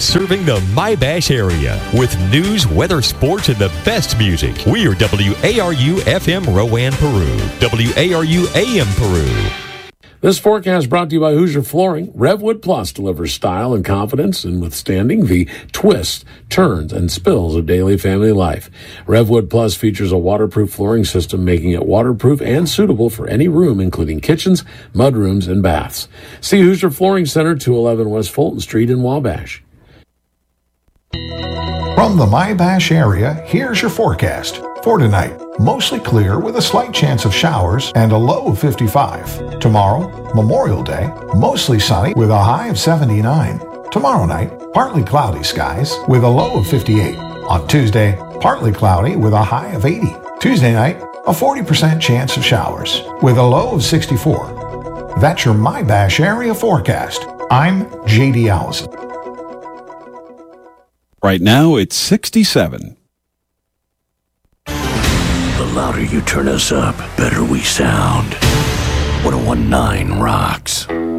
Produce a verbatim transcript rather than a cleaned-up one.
serving the My-Bash area with news, weather, sports, and the best music. We are W A R U F M Rowan, Peru. W A R U A M Peru. This forecast brought to you by Hoosier Flooring. Revwood Plus delivers style and confidence in withstanding the twists, turns, and spills of daily family life. Revwood Plus features a waterproof flooring system, making it waterproof and suitable for any room, including kitchens, mudrooms, and baths. See Hoosier Flooring Center, two eleven West Fulton Street in Wabash. From the My-Bash area, here's your forecast. For tonight, mostly clear with a slight chance of showers and a low of fifty-five. Tomorrow, Memorial Day, mostly sunny with a high of seventy-nine. Tomorrow night, partly cloudy skies with a low of fifty-eight. On Tuesday, partly cloudy with a high of eighty. Tuesday night, a forty percent chance of showers with a low of sixty-four. That's your My-Bash area forecast. I'm J D Allison. Right now, it's sixty-seven. The louder you turn us up, better we sound. one oh one point nine rocks.